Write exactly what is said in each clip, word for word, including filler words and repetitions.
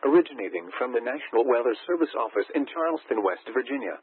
originating from the National Weather Service office in Charleston, West Virginia.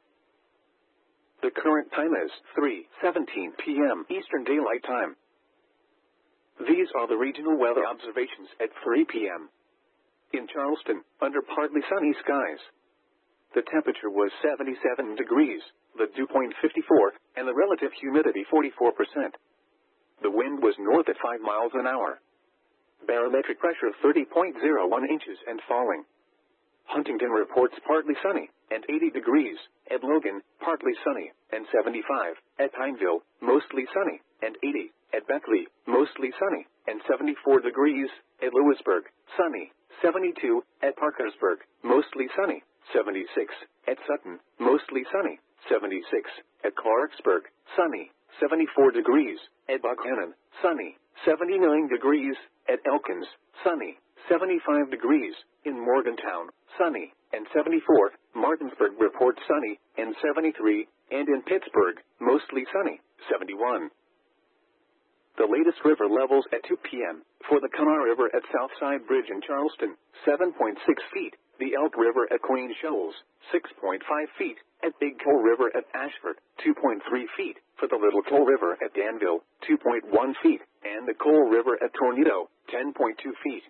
The current time is three seventeen p m Eastern Daylight Time. These are the regional weather observations at three p m In Charleston, under partly sunny skies. The temperature was seventy-seven degrees, the dew point fifty-four, and the relative humidity forty-four percent. The wind was north at five miles an hour. Barometric pressure thirty point zero one inches and falling. Huntington reports partly sunny, and eighty degrees. At Logan, partly sunny, and seventy-five. At Pineville, mostly sunny, and eighty. At Beckley, mostly sunny, and seventy-four degrees. At Lewisburg, sunny, seventy-two. At Parkersburg, mostly sunny, seventy-six. At Sutton, mostly sunny, seventy-six. At Clarksburg, sunny, seventy-four degrees. At Buckhannon, sunny, seventy-nine degrees. At Elkins, sunny, seventy-five degrees. In Morgantown, sunny, and seventy-four. Martinsburg reports sunny, and seventy-three. And in Pittsburgh, mostly sunny, seventy-one. The latest river levels at two p m For the Kanawha River at Southside Bridge in Charleston, seven point six feet. The Elk River at Queen Shoals, six point five feet. At Big Coal River at Ashford, two point three feet. For the Little Coal River at Danville, two point one feet. And the Coal River at Tornado, ten point two feet.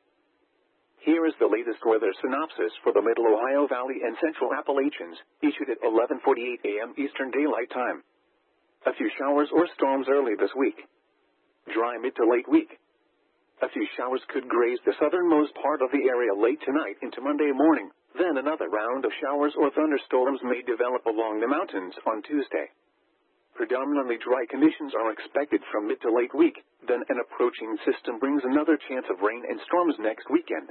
Here is the latest weather synopsis for the Middle Ohio Valley and Central Appalachians, issued at eleven forty-eight a m Eastern Daylight Time. A few showers or storms early this week. Dry mid to late week. A few showers could graze the southernmost part of the area late tonight into Monday morning. Then another round of showers or thunderstorms may develop along the mountains on Tuesday. Predominantly dry conditions are expected from mid to late week. Then an approaching system brings another chance of rain and storms next weekend.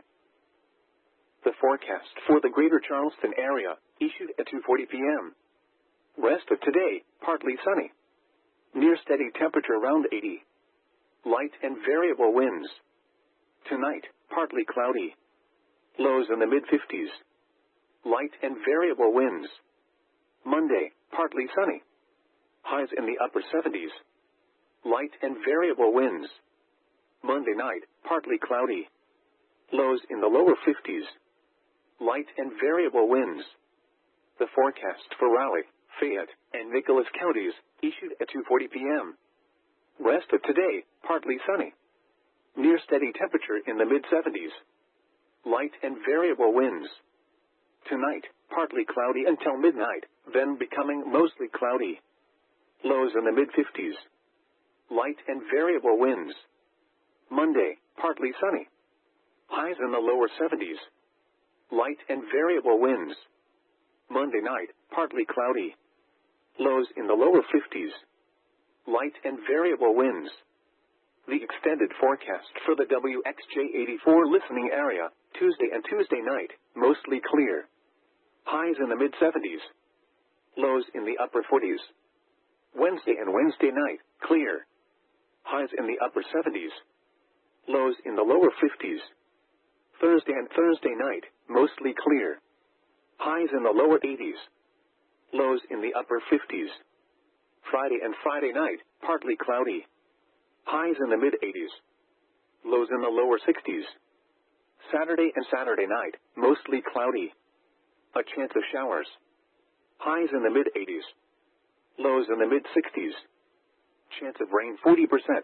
The forecast for the greater Charleston area, issued at two forty p m Rest of today, partly sunny. Near steady temperature around eighty. Light and variable winds. Tonight, partly cloudy. Lows in the mid fifties. Light and variable winds. Monday, partly sunny. Highs in the upper seventies. Light and variable winds. Monday night, partly cloudy. Lows in the lower fifties. Light and variable winds. The forecast for Raleigh, Fayette, and Nicholas counties, issued at two forty p m Rest of today, partly sunny. Near steady temperature in the mid seventies. Light and variable winds. Tonight, partly cloudy until midnight, then becoming mostly cloudy. Lows in the mid fifties. Light and variable winds. Monday, partly sunny. Highs in the lower seventies. Light and variable winds. Monday night, partly cloudy. Lows in the lower fifties. Light and variable winds. The extended forecast for the W X J eighty-four listening area, Tuesday and Tuesday night, mostly clear. Highs in the mid seventies. Lows in the upper forties. Wednesday and Wednesday night, clear. Highs in the upper seventies. Lows in the lower fifties. Thursday and Thursday night, mostly clear. Highs in the lower eighties. Lows in the upper fifties. Friday and Friday night, partly cloudy. Highs in the mid eighties. Lows in the lower sixties. Saturday and Saturday night, mostly cloudy. A chance of showers. Highs in the mid eighties. Lows in the mid sixties. Chance of rain forty percent.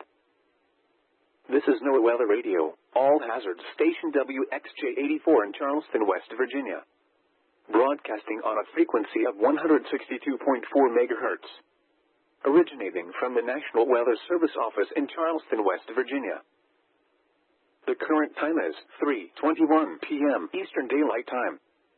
This is NOAA Weather Radio, all hazards station W X J eighty-four in Charleston, West Virginia. Broadcasting on a frequency of one hundred sixty-two point four megahertz. Originating from the National Weather Service office in Charleston, West Virginia. The current time is three twenty-one p m Eastern Daylight Time.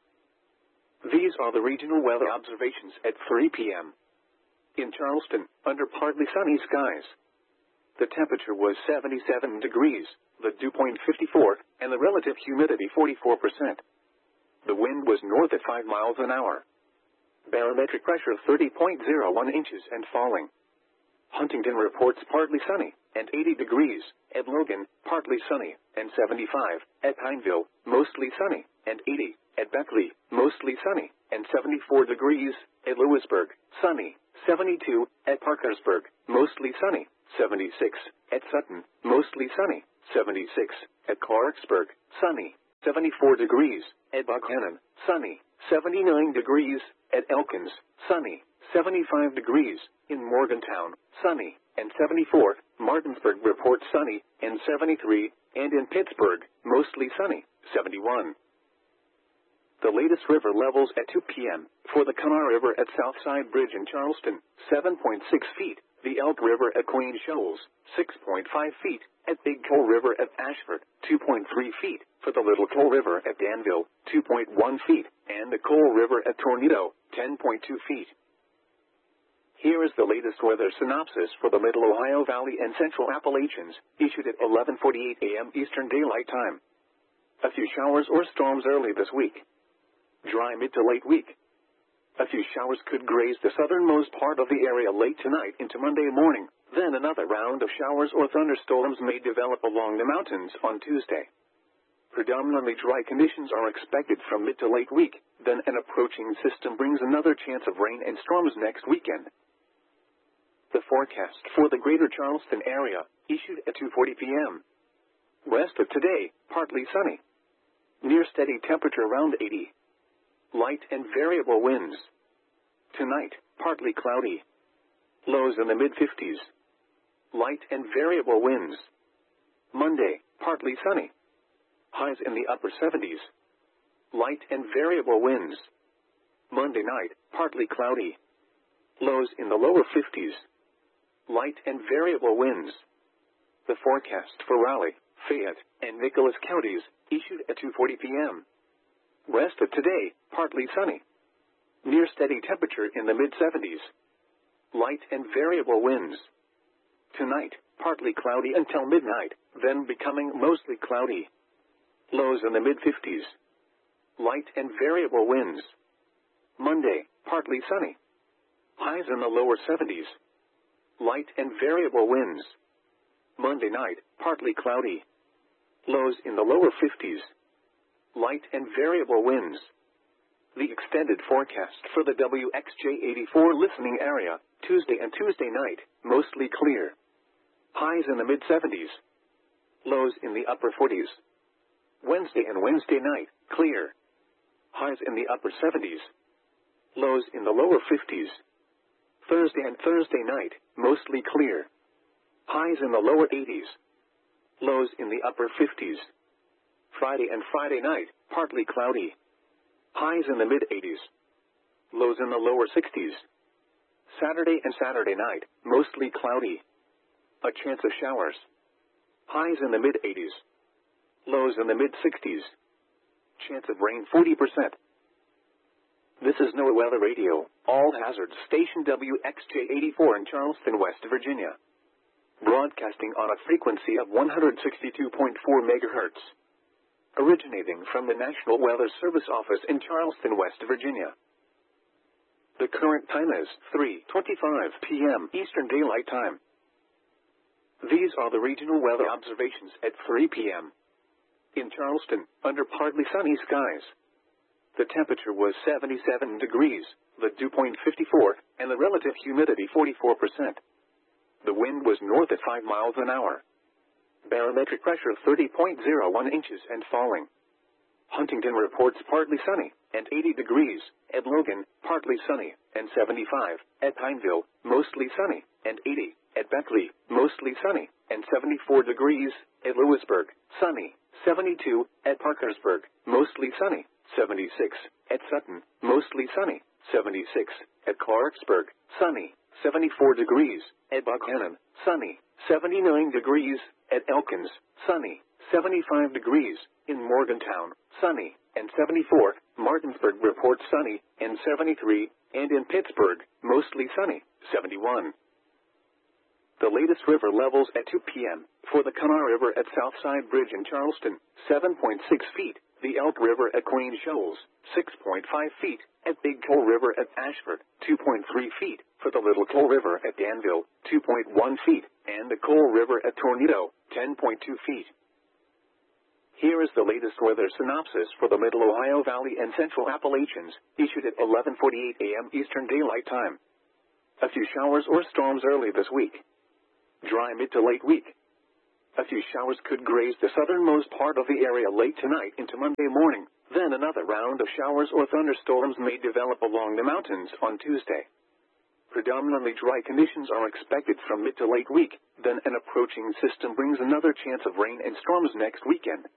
These are the regional weather observations at three p m In Charleston, under partly sunny skies. The temperature was seventy-seven degrees, the dew point fifty-four, and the relative humidity forty-four percent. The wind was north at five miles an hour. Barometric pressure thirty point zero one inches and falling. Huntington reports partly sunny, and eighty degrees. At Logan, partly sunny, and seventy-five. At Pineville, mostly sunny, and eighty. At Beckley, mostly sunny, and seventy-four degrees. At Lewisburg, sunny, seventy-two. At Parkersburg, mostly sunny, seventy-six. At Sutton, mostly sunny, seventy-six. At Clarksburg, sunny, seventy-four degrees. At Buchanan, sunny, seventy-nine degrees. At Elkins, sunny, seventy-five degrees. In Morgantown, sunny, and seventy-four. Martinsburg reports sunny, and seventy-three. And in Pittsburgh, mostly sunny, seventy-one. The latest river levels at two p m For the Kanawha River at Southside Bridge in Charleston, seven point six feet. The Elk River at Queen Shoals, six point five feet. At Big Coal River at Ashford, two point three feet. For the Little Coal River at Danville, two point one feet. And the Coal River at Tornado, ten point two feet. Here is the latest weather synopsis for the Middle Ohio Valley and Central Appalachians, issued at eleven forty-eight a m Eastern Daylight Time. A few showers or storms early this week. Dry mid to late week. A few showers could graze the southernmost part of the area late tonight into Monday morning. Then another round of showers or thunderstorms may develop along the mountains on Tuesday. Predominantly dry conditions are expected from mid to late week. Then an approaching system brings another chance of rain and storms next weekend. The forecast for the greater Charleston area, issued at two forty p m West of today, partly sunny. Near steady temperature around eighty. Light and variable winds. Tonight, partly cloudy. Lows in the mid fifties. Light and variable winds. Monday, partly sunny. Highs in the upper seventies. Light and variable winds. Monday night, partly cloudy. Lows in the lower fifties. Light and variable winds. The forecast for Raleigh, Fayette, and Nicholas counties, issued at two forty p m West of today, partly sunny. Near steady temperature in the mid seventies. Light and variable winds. Tonight, partly cloudy until midnight, then becoming mostly cloudy. Lows in the mid fifties. Light and variable winds. Monday, partly sunny. Highs in the lower seventies. Light and variable winds. Monday night, partly cloudy. Lows in the lower fifties. Light and variable winds. The extended forecast for the W X J eighty-four listening area, Tuesday and Tuesday night, mostly clear. Highs in the mid seventies. Lows in the upper forties. Wednesday and Wednesday night, clear. Highs in the upper seventies. Lows in the lower fifties. Thursday and Thursday night, mostly clear. Highs in the lower eighties. Lows in the upper fifties. Friday and Friday night, partly cloudy. Highs in the mid eighties. Lows in the lower sixties. Saturday and Saturday night, mostly cloudy. A chance of showers. Highs in the mid eighties. Lows in the mid sixties. Chance of rain forty percent. This is NOAA Weather Radio, all hazards station W X J eighty-four in Charleston, West Virginia. Broadcasting on a frequency of one hundred sixty-two point four megahertz. Originating from the National Weather Service office in Charleston, West Virginia. The current time is three twenty-five p m Eastern Daylight Time. These are the regional weather observations at three p m In Charleston, under partly sunny skies. The temperature was seventy-seven degrees, the dew point fifty-four, and the relative humidity forty-four percent. The wind was north at five miles an hour. Barometric pressure thirty point zero one inches and falling. Huntington reports partly sunny, and eighty degrees. At Logan, partly sunny, and seventy-five. At Pineville, mostly sunny, and eighty. At Beckley, mostly sunny, and seventy-four degrees. At Lewisburg, sunny, seventy-two. At Parkersburg, mostly sunny, seventy-six. At Sutton, mostly sunny, seventy-six. At Clarksburg, sunny, seventy-four degrees. At Buchanan, sunny, seventy-nine degrees. At Elkins, sunny, seventy-five degrees. In Morgantown, sunny, and seventy-four. Martinsburg reports sunny, and seventy-three. And in Pittsburgh, mostly sunny, seventy-one. The latest river levels at two p m For the Kanawha River at Southside Bridge in Charleston, seven point six feet. The Elk River at Queen Shoals, six point five feet. At Big Coal River at Ashford, two point three feet. For the Little Coal River at Danville, two point one feet. And the Coal River at Tornado, ten point two feet. Here is the latest weather synopsis for the Middle Ohio Valley and Central Appalachians, issued at eleven forty-eight a m Eastern Daylight Time. A few showers or storms early this week. Dry mid to late week. A few showers could graze the southernmost part of the area late tonight into Monday morning. Then another round of showers or thunderstorms may develop along the mountains on Tuesday. Predominantly dry conditions are expected from mid to late week. Then an approaching system brings another chance of rain and storms next weekend.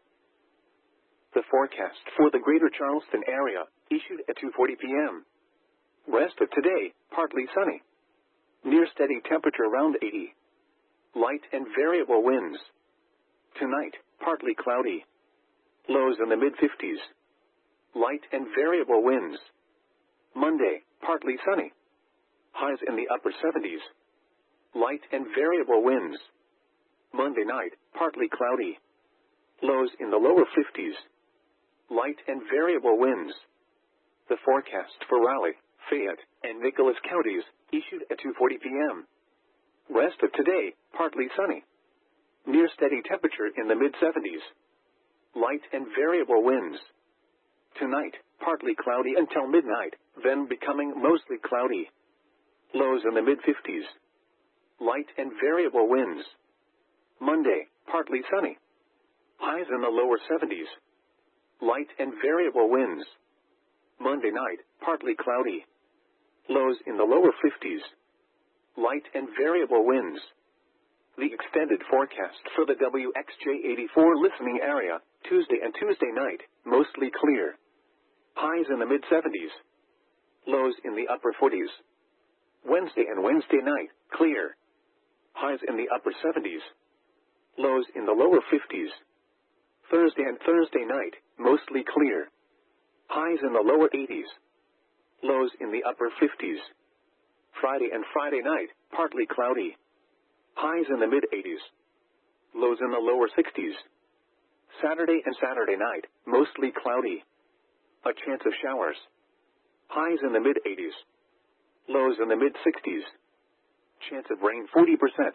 The forecast for the greater Charleston area, issued at two forty p.m. Rest of today, partly sunny. Near steady temperature around eighty. Light and variable winds. Tonight, partly cloudy. Lows in the mid-fifties. Light and variable winds. Monday, partly sunny. Highs in the upper seventies. Light and variable winds. Monday night, partly cloudy. Lows in the lower fifties. Light and variable winds. The forecast for Raleigh, Fayette, and Nicholas counties, issued at two forty p.m. Rest of today, partly sunny. Near steady temperature in the mid-seventies. Light and variable winds. Tonight, partly cloudy until midnight, then becoming mostly cloudy. Lows in the mid-fifties. Light and variable winds. Monday, partly sunny. Highs in the lower seventies. Light and variable winds. Monday night, partly cloudy. Lows in the lower fifties. Light and variable winds. The extended forecast for the W X J eighty-four listening area, Tuesday and Tuesday night, mostly clear. Highs in the mid-seventies. Lows in the upper forties. Wednesday and Wednesday night, clear. Highs in the upper seventies. Lows in the lower fifties. Thursday and Thursday night, mostly clear. Highs in the lower eighties. Lows in the upper fifties. Friday and Friday night, partly cloudy. Highs in the mid-eighties. Lows in the lower sixties. Saturday and Saturday night, mostly cloudy. A chance of showers. Highs in the mid-eighties. Lows in the mid-sixties. Chance of rain forty percent.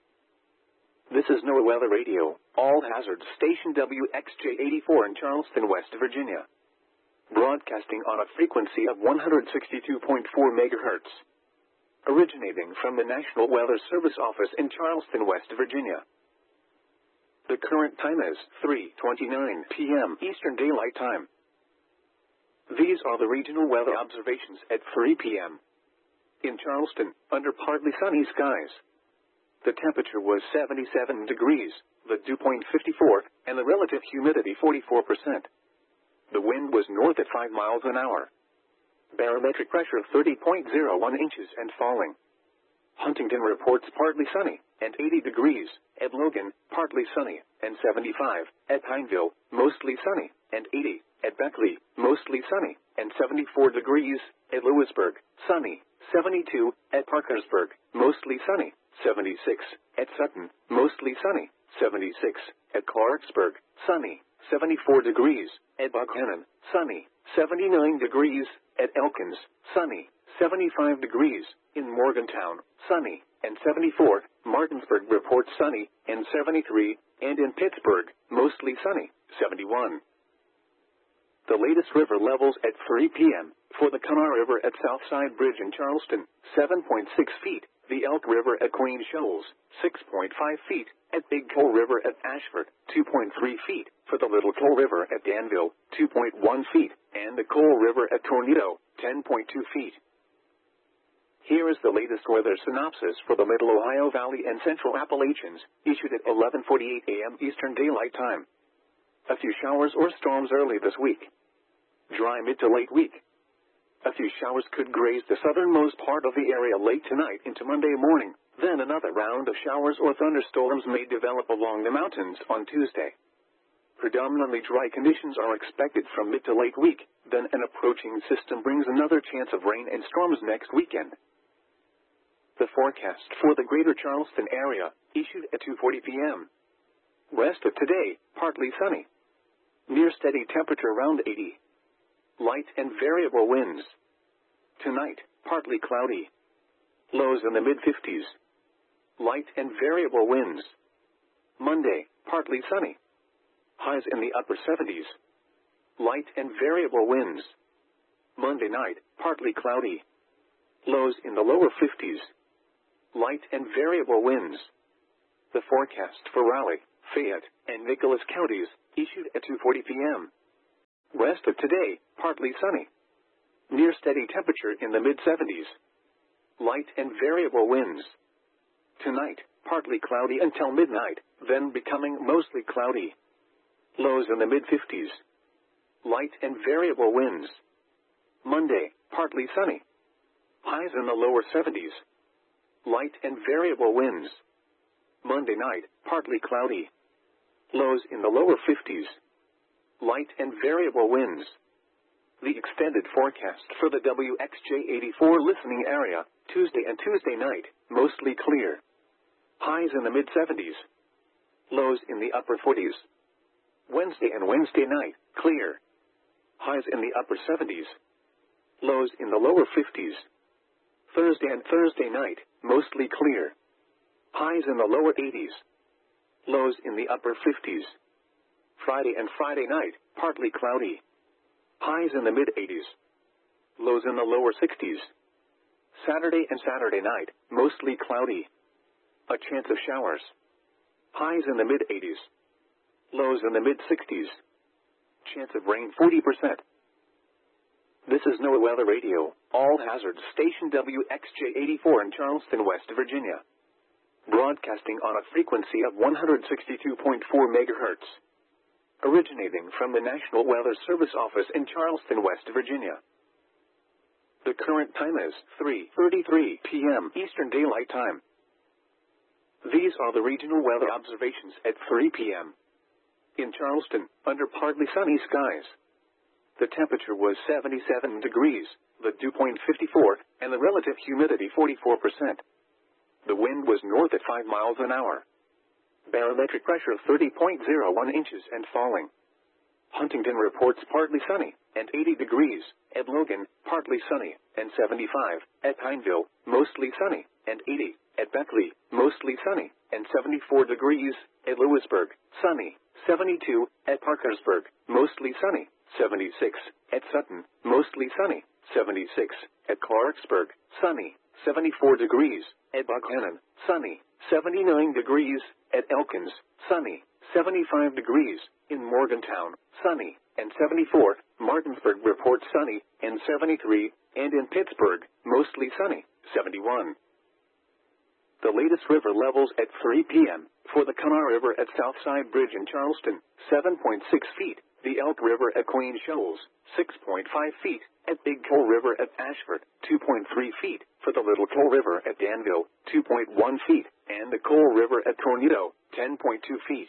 This is NOAA Weather Radio, all hazards station W X J eighty-four in Charleston, West Virginia. Broadcasting on a frequency of one hundred sixty-two point four megahertz. Originating from the National Weather Service office in Charleston, West Virginia. The current time is three twenty-nine p.m. Eastern Daylight Time. These are the regional weather observations at three p.m. In Charleston, under partly sunny skies. The temperature was seventy-seven degrees, the dew point fifty-four, and the relative humidity forty-four percent. The wind was north at five miles an hour. Barometric pressure thirty point zero one inches and falling. Huntington reports partly sunny, and eighty degrees. At Logan, partly sunny, and seventy-five. At Pineville, mostly sunny, and eighty. At Beckley, mostly sunny, and seventy-four degrees. At Lewisburg, sunny, seventy-two. At Parkersburg, mostly sunny, seventy-six. At Sutton, mostly sunny, seventy-six. At Clarksburg, sunny, seventy-four degrees. At Buckhannon, sunny, seventy-nine degrees. At Elkins, sunny, seventy-five degrees. In Morgantown, sunny, and seventy-four. Martinsburg reports sunny, and seventy-three. And in Pittsburgh, mostly sunny, seventy-one. The latest river levels at three p.m. for the Kanawha River at Southside Bridge in Charleston, seven point six feet. The Elk River at Queen Shoals, six point five feet. At Big Coal River at Ashford, two point three feet. For the Little Coal River at Danville, two point one feet. And the Coal River at Tornado, ten point two feet. Here is the latest weather synopsis for the Middle Ohio Valley and Central Appalachians, issued at eleven forty-eight a.m. Eastern Daylight Time. A few showers or storms early this week. Dry mid to late week. A few showers could graze the southernmost part of the area late tonight into Monday morning. Then another round of showers or thunderstorms may develop along the mountains on Tuesday. Predominantly dry conditions are expected from mid to late week. Then an approaching system brings another chance of rain and storms next weekend. The forecast for the greater Charleston area, issued at two forty p.m. Rest of today, partly sunny. Near steady temperature around eighty. Light and variable winds. Tonight, partly cloudy. Lows in the mid-fifties. Light and variable winds. Monday, partly sunny. Highs in the upper seventies. Light and variable winds. Monday night, partly cloudy. Lows in the lower fifties. Light and variable winds. The forecast for Raleigh, Fayette, and Nicholas counties, issued at two forty p.m. Rest of today, partly sunny. Near steady temperature in the mid seventies. Light and variable winds. Tonight, partly cloudy until midnight, then becoming mostly cloudy. Lows in the mid fifties. Light and variable winds. Monday, partly sunny. Highs in the lower seventies. Light and variable winds. Monday night, partly cloudy. Lows in the lower fifties. Light and variable winds. The extended forecast for the W X J eighty-four listening area, Tuesday and Tuesday night, mostly clear. Highs in the mid seventies. Lows in the upper forties. Wednesday and Wednesday night, clear. Highs in the upper seventies. Lows in the lower fifties. Thursday and Thursday night, mostly clear. Highs in the lower eighties. Lows in the upper fifties. Friday and Friday night, partly cloudy. Highs in the mid eighties. Lows in the lower sixties. Saturday and Saturday night, mostly cloudy. A chance of showers. Highs in the mid eighties. Lows in the mid sixties. Chance of rain forty percent. This is NOAA Weather Radio, all hazards station W X J eighty-four in Charleston, West Virginia. Broadcasting on a frequency of one hundred sixty-two point four megahertz. Originating from the National Weather Service office in Charleston, West Virginia. The current time is three thirty-three p.m. Eastern Daylight Time. These are the regional weather observations at three p.m. In Charleston, under partly sunny skies. The temperature was seventy-seven degrees, the dew point fifty-four, and the relative humidity forty-four percent. The wind was north at five miles an hour. Barometric pressure thirty point zero one inches and falling. Huntington reports partly sunny, and eighty degrees. At Logan, partly sunny, and seventy-five. At Pineville, mostly sunny, and eighty. At Beckley, mostly sunny, and seventy-four degrees. At Lewisburg, sunny, seventy-two. At Parkersburg, mostly sunny, seventy-six. At Sutton, mostly sunny, seventy-six. At Clarksburg, sunny, seventy-four degrees. At Buckhannon, sunny, seventy-nine degrees. At Elkins, sunny, seventy-five degrees. In Morgantown, sunny, and seventy-four. Martinsburg reports sunny, and seventy-three. And in Pittsburgh, mostly sunny, seventy-one. The latest river levels at three p.m. for the Kanawha River at Southside Bridge in Charleston, seven point six feet. The Elk River at Queen Shoals, six point five feet. At Big Coal River at Ashford, two point three feet. For the Little Coal River at Danville, two point one feet. And the Coal River at Tornado, ten point two feet.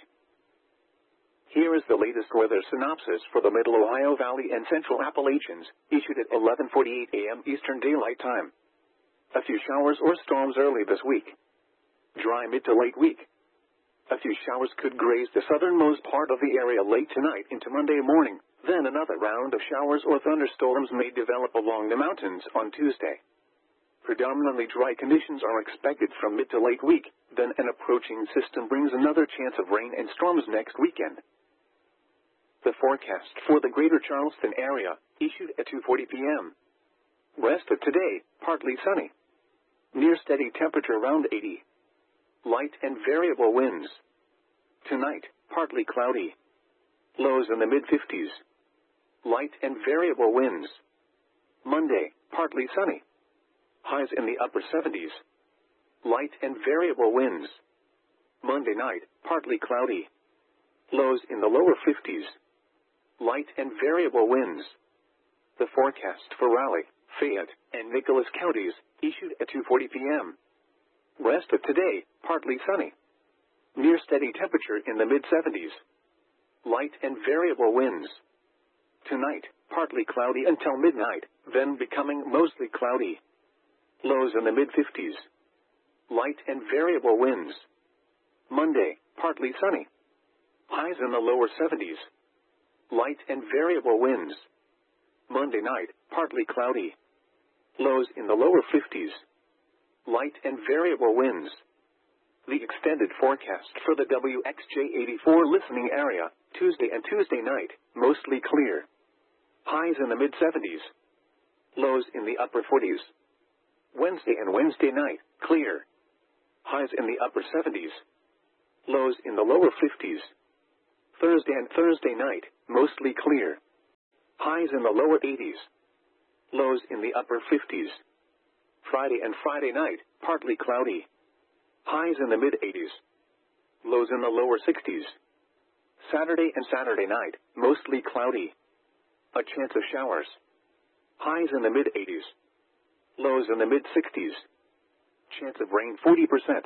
Here is the latest weather synopsis for the Middle Ohio Valley and Central Appalachians, issued at eleven forty-eight a.m. Eastern Daylight Time. A few showers or storms early this week. Dry mid to late week. A few showers could graze the southernmost part of the area late tonight into Monday morning. Then another round of showers or thunderstorms may develop along the mountains on Tuesday. Predominantly dry conditions are expected from mid to late week. Then an approaching system brings another chance of rain and storms next weekend. The forecast for the greater Charleston area, issued at two forty p.m. Rest of today, partly sunny. Near steady temperature around eighty. Light and variable winds. Tonight, partly cloudy. Lows in the mid fifties. Light and variable winds. Monday, partly sunny. Highs in the upper seventies. Light and variable winds. Monday night, partly cloudy. Lows in the lower fifties. Light and variable winds. The forecast for Raleigh, Fayette, and Nicholas counties, issued at two forty p.m. Rest of today, partly sunny. Near steady temperature in the mid seventies. Light and variable winds. Tonight, partly cloudy until midnight, then becoming mostly cloudy. Lows in the mid fifties. Light and variable winds. Monday, partly sunny. Highs in the lower seventies. Light and variable winds. Monday night, partly cloudy. Lows in the lower fifties. Light and variable winds. The extended forecast for the W X J eighty-four listening area, Tuesday and Tuesday night, mostly clear. Highs in the mid seventies. Lows in the upper forties. Wednesday and Wednesday night, clear. Highs in the upper seventies. Lows in the lower fifties. Thursday and Thursday night, mostly clear. Highs in the lower eighties. Lows in the upper fifties. Friday and Friday night, partly cloudy. Highs in the mid-eighties. Lows in the lower sixties. Saturday and Saturday night, mostly cloudy. A chance of showers. Highs in the mid-eighties. Lows in the mid-sixties. Chance of rain forty percent.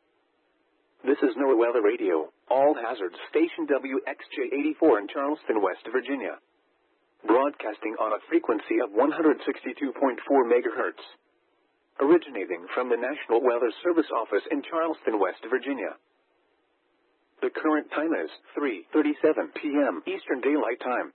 This is NOAA Weather Radio, all hazards station W X J eighty-four in Charleston, West Virginia. Broadcasting on a frequency of one hundred sixty-two point four megahertz. Originating from the National Weather Service office in Charleston, West Virginia. The current time is three thirty-seven p m Eastern Daylight Time.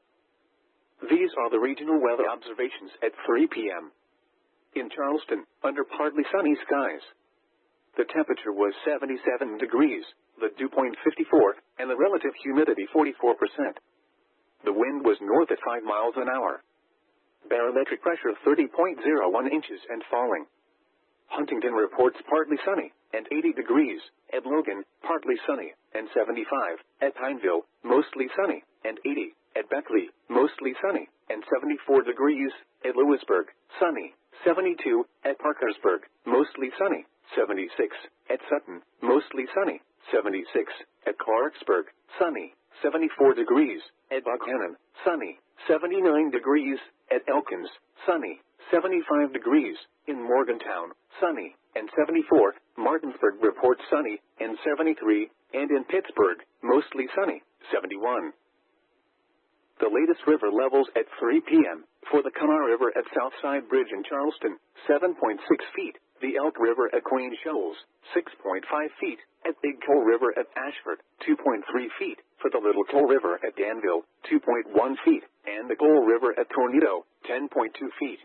These are the regional weather observations at three p m In Charleston, under partly sunny skies. The temperature was seventy-seven degrees, the dew point fifty-four, and the relative humidity forty-four percent. The wind was north at five miles an hour. Barometric pressure thirty point zero one inches and falling. Huntington reports partly sunny, and eighty degrees. At Logan, partly sunny, and seventy-five. At Pineville, mostly sunny, and eighty. At Beckley, mostly sunny, and seventy-four degrees. At Lewisburg, sunny, seventy-two. At Parkersburg, mostly sunny, seventy-six. At Sutton, mostly sunny, seventy-six. At Clarksburg, sunny, seventy-four degrees. At Buckhannon, sunny, seventy-nine degrees. At Elkins, sunny, seventy-five degrees. In Morgantown, sunny, and seventy-four. Martinsburg reports sunny, and seventy-three. And in Pittsburgh, mostly sunny, seventy-one. The latest river levels at three p m For the Kanawha River at Southside Bridge in Charleston, seven point six feet. The Elk River at Queen Shoals, six point five feet. At Big Coal River at Ashford, two point three feet. For the Little Coal River at Danville, two point one feet. And the Coal River at Tornado, ten point two feet.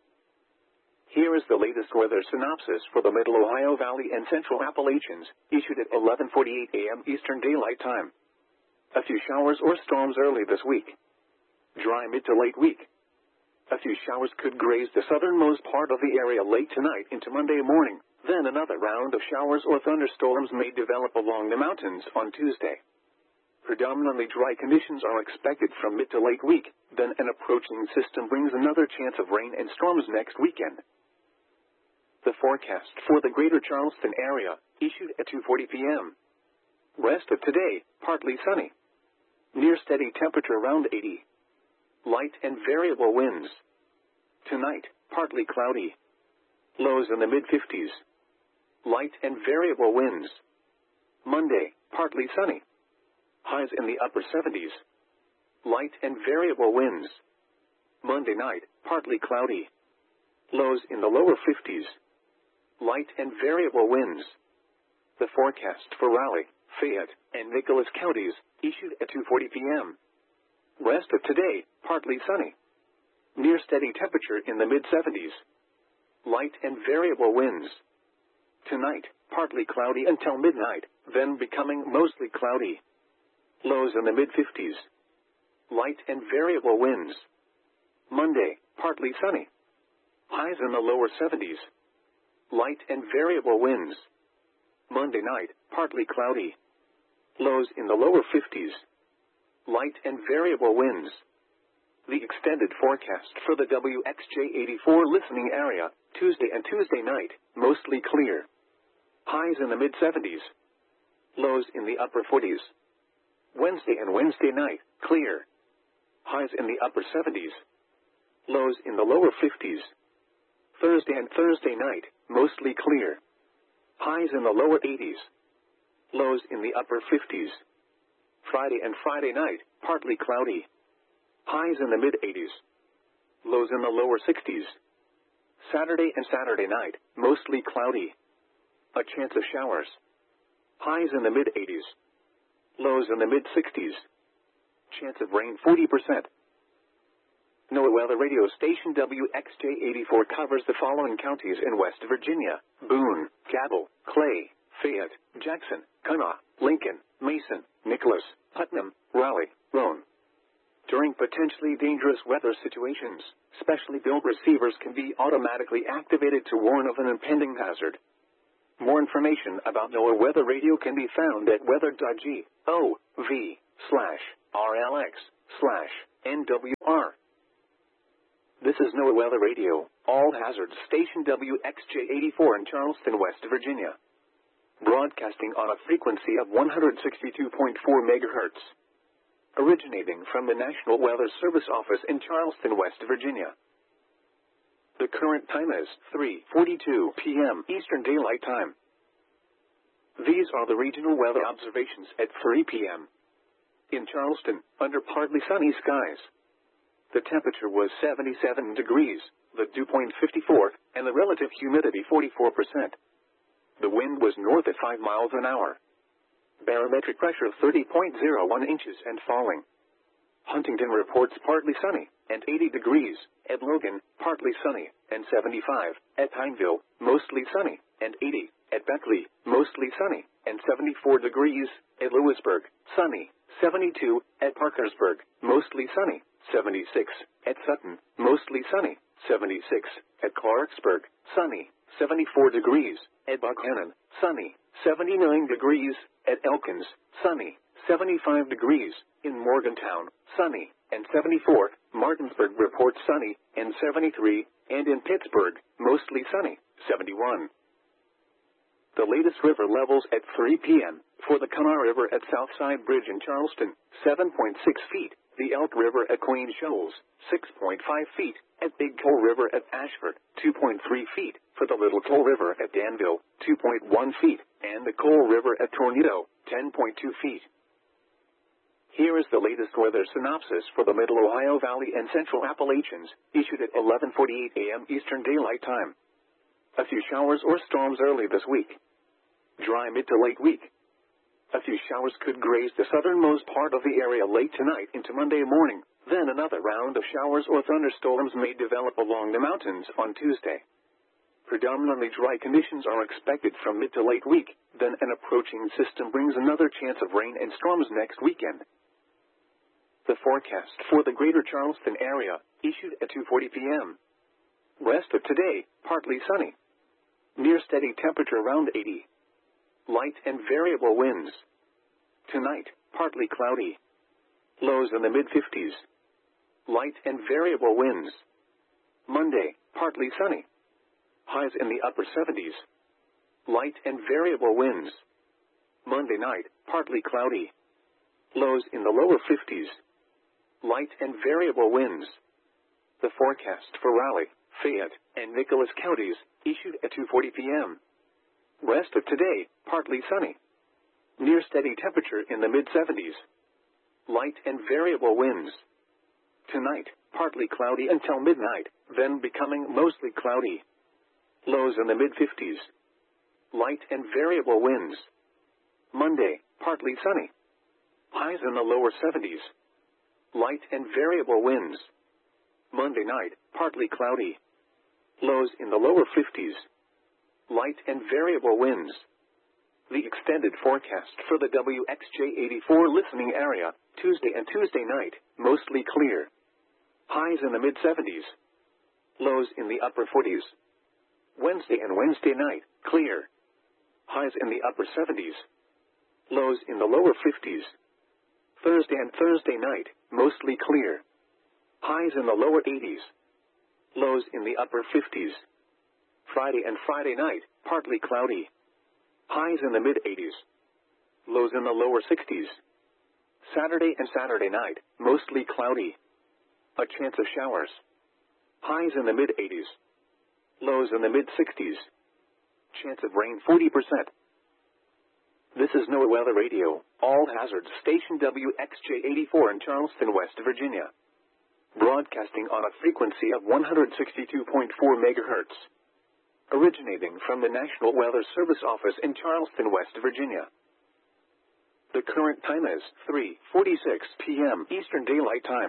Here is the latest weather synopsis for the Middle Ohio Valley and Central Appalachians, issued at eleven forty-eight a m Eastern Daylight Time. A few showers or storms early this week. Dry mid to late week. A few showers could graze the southernmost part of the area late tonight into Monday morning. Then another round of showers or thunderstorms may develop along the mountains on Tuesday. Predominantly dry conditions are expected from mid to late week. Then an approaching system brings another chance of rain and storms next weekend. The forecast for the greater Charleston area, issued at two forty p m Rest of today, partly sunny. Near steady temperature around eighty. Light and variable winds. Tonight, partly cloudy. Lows in the mid-fifties. Light and variable winds. Monday, partly sunny. Highs in the upper seventies. Light and variable winds. Monday night, partly cloudy. Lows in the lower fifties. Light and variable winds. The forecast for Raleigh, Fayette, and Nicholas counties, issued at two forty p m Rest of today, partly sunny. Near steady temperature in the mid-seventies. Light and variable winds. Tonight, partly cloudy until midnight, then becoming mostly cloudy. Lows in the mid-fifties. Light and variable winds. Monday, partly sunny. Highs in the lower seventies. Light and variable winds. Monday night, partly cloudy. Lows in the lower fifties. Light and variable winds. The extended forecast for the W X J eighty-four listening area, Tuesday and Tuesday night, mostly clear. Highs in the mid-seventies. Lows in the upper forties. Wednesday and Wednesday night, clear. Highs in the upper seventies. Lows in the lower fifties. Thursday and Thursday night, mostly clear. Highs in the lower eighties. Lows in the upper fifties. Friday and Friday night, partly cloudy. Highs in the mid-eighties. Lows in the lower sixties. Saturday and Saturday night, mostly cloudy. A chance of showers. Highs in the mid-eighties. Lows in the mid-sixties. Chance of rain forty percent. NOAA Weather Radio Station W X J eighty-four covers the following counties in West Virginia: Boone, Cabell, Clay, Fayette, Jackson, Kanawha, Lincoln, Mason, Nicholas, Putnam, Raleigh, Roane. During potentially dangerous weather situations, specially built receivers can be automatically activated to warn of an impending hazard. More information about NOAA Weather Radio can be found at weather.gov slash RLX slash NWR. This is NOAA Weather Radio, all hazards station W X J eighty-four in Charleston, West Virginia. Broadcasting on a frequency of one hundred sixty-two point four megahertz. Originating from the National Weather Service office in Charleston, West Virginia. The current time is three forty-two p.m. Eastern Daylight Time. These are the regional weather observations at three p.m. In Charleston, under partly sunny skies. The temperature was seventy-seven degrees, the dew point fifty-four, and the relative humidity forty-four percent. The wind was north at five miles an hour. Barometric pressure thirty point zero one inches and falling. Huntington reports partly sunny, and eighty degrees. At Logan, partly sunny, and seventy-five. At Pineville, mostly sunny, and eighty. At Beckley, mostly sunny, and seventy-four degrees. At Lewisburg, sunny, seventy-two. At Parkersburg, mostly sunny, seventy-six. At Sutton, mostly sunny, seventy-six. At Clarksburg, sunny, seventy-four degrees. At Buckhannon, sunny, seventy-nine degrees. At Elkins, sunny, seventy-five degrees. In Morgantown, sunny, and seventy-four. Martinsburg reports sunny, and seventy-three. And in Pittsburgh, mostly sunny, seventy-one. The latest river levels at three p.m. For the Kanawha River at Southside Bridge in Charleston, seven point six feet. The Elk River at Queen Shoals, six point five feet. At Big Coal River at Ashford, two point three feet. For the Little Coal River at Danville, two point one feet. And the Coal River at Tornado, ten point two feet. Here is the latest weather synopsis for the Middle Ohio Valley and Central Appalachians, issued at eleven forty-eight a.m. Eastern Daylight Time. A few showers or storms early this week. Dry mid to late week. A few showers could graze the southernmost part of the area late tonight into Monday morning. Then another round of showers or thunderstorms may develop along the mountains on Tuesday. Predominantly dry conditions are expected from mid to late week. Then an approaching system brings another chance of rain and storms next weekend. The forecast for the greater Charleston area, issued at two forty p.m. Rest of today, partly sunny. Near steady temperature around eighty. Light and variable winds. Tonight, partly cloudy. Lows in the mid-fifties. Light and variable winds. Monday, partly sunny. Highs in the upper seventies. Light and variable winds. Monday night, partly cloudy. Lows in the lower fifties. Light and variable winds. The forecast for Raleigh, Fayette, and Nicholas counties, issued at two forty p.m. Rest of today, partly sunny. Near steady temperature in the mid-seventies. Light and variable winds. Tonight, partly cloudy until midnight, then becoming mostly cloudy. Lows in the mid-fifties. Light and variable winds. Monday, partly sunny. Highs in the lower seventies. Light and variable winds. Monday night, partly cloudy. Lows in the lower fifties. Light and variable winds. The extended forecast for the W X J eighty-four listening area, Tuesday and Tuesday night, mostly clear. Highs in the mid-seventies. Lows in the upper forties. Wednesday and Wednesday night, clear. Highs in the upper seventies. Lows in the lower fifties. Thursday and Thursday night, mostly clear. Highs in the lower eighties. Lows in the upper fifties. Friday and Friday night, partly cloudy. Highs in the mid-eighties. Lows in the lower sixties. Saturday and Saturday night, mostly cloudy. A chance of showers. Highs in the mid-eighties. Lows in the mid-sixties. Chance of rain forty percent. This is NOAA Weather Radio, all hazards station W X J eighty-four in Charleston, West Virginia. Broadcasting on a frequency of one hundred sixty-two point four megahertz. Originating from the National Weather Service office in Charleston, West Virginia. The current time is three forty-six p.m. Eastern Daylight Time.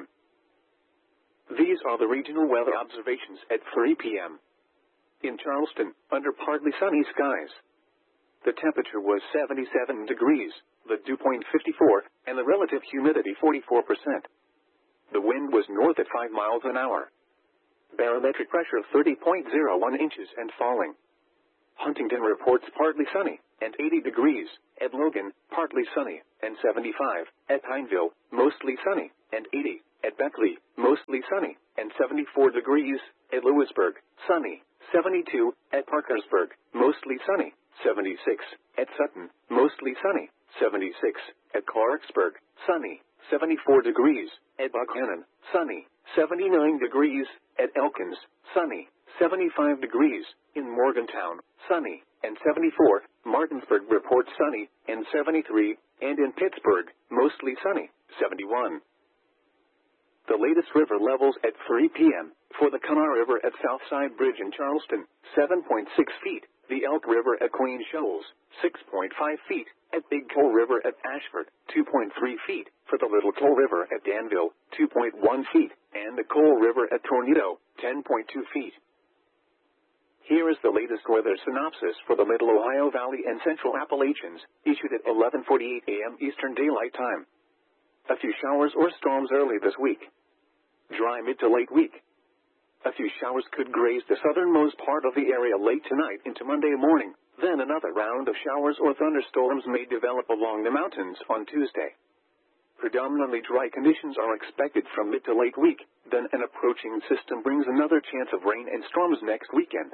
These are the regional weather observations at three p.m. In Charleston, under partly sunny skies. The temperature was seventy-seven degrees, the dew point fifty-four, and the relative humidity forty-four percent. The wind was north at five miles an hour. Barometric pressure thirty point zero one inches and falling. Huntington reports partly sunny and eighty degrees. At Logan, partly sunny and seventy-five. At Pineville, mostly sunny and eighty. At Beckley, mostly sunny and seventy-four degrees. At Lewisburg, sunny, seventy-two. At Parkersburg, mostly sunny, seventy-six. At Sutton, mostly sunny, seventy-six. At Clarksburg, sunny, seventy-four degrees. At Buckhannon, sunny, seventy-nine degrees. At Elkins, sunny, seventy-five degrees. In Morgantown, sunny and seventy-four. Martinsburg reports sunny and seventy-three. And in Pittsburgh, mostly sunny, seventy-one. The latest river levels at three p m for the Kanawha River at Southside Bridge in Charleston, seven point six feet. The Elk River at Queen Shoals, six point five feet. At Big Coal River at Ashford, two point three feet. For the Little Coal River at Danville, two point one feet. And the Coal River at Tornado, ten point two feet. Here is the latest weather synopsis for the Middle Ohio Valley and Central Appalachians, issued at eleven forty-eight a m Eastern Daylight Time. A few showers or storms early this week. Dry mid to late week. A few showers could graze the southernmost part of the area late tonight into Monday morning. Then another round of showers or thunderstorms may develop along the mountains on Tuesday. Predominantly dry conditions are expected from mid to late week. Then an approaching system brings another chance of rain and storms next weekend.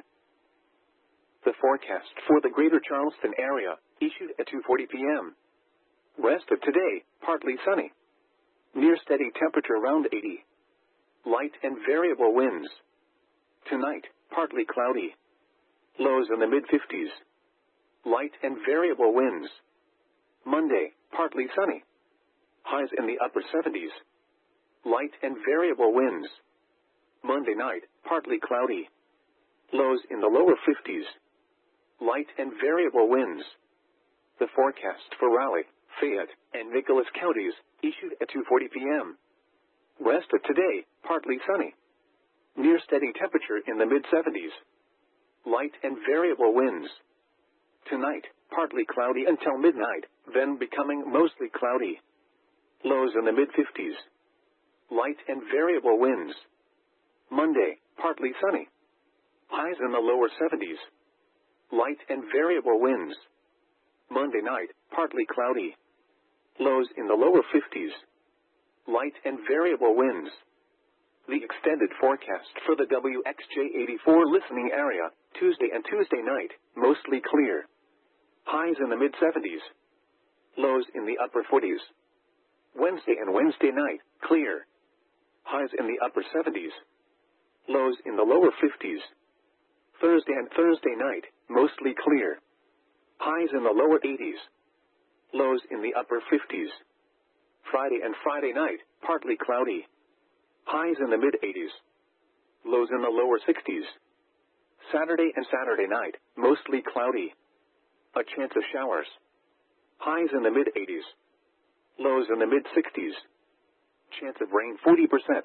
The forecast for the greater Charleston area, issued at two forty p m Rest of today, partly sunny. Near steady temperature around eighty. Light and variable winds. Tonight, partly cloudy. Lows in the mid-fifties. Light and variable winds. Monday, partly sunny. Highs in the upper seventies. Light and variable winds. Monday night, partly cloudy. Lows in the lower fifties. Light and variable winds. The forecast for Raleigh, Fayette, and Nicholas counties, issued at two forty p m Rest of today, partly sunny. Near steady temperature in the mid-seventies. Light and variable winds. Tonight, partly cloudy until midnight, then becoming mostly cloudy. Lows in the mid-fifties. Light and variable winds. Monday, partly sunny. Highs in the lower seventies. Light and variable winds. Monday night, partly cloudy. Lows in the lower fifties. Light and variable winds. The extended forecast for the W X J eighty-four listening area, Tuesday and Tuesday night, mostly clear. Highs in the mid-seventies. Lows in the upper forties. Wednesday and Wednesday night, clear. Highs in the upper seventies. Lows in the lower fifties. Thursday and Thursday night, mostly clear. Highs in the lower eighties. Lows in the upper fifties. Friday and Friday night, partly cloudy. Highs in the mid-eighties. Lows in the lower sixties. Saturday and Saturday night, mostly cloudy. A chance of showers. Highs in the mid-eighties. Lows in the mid-sixties. Chance of rain forty percent.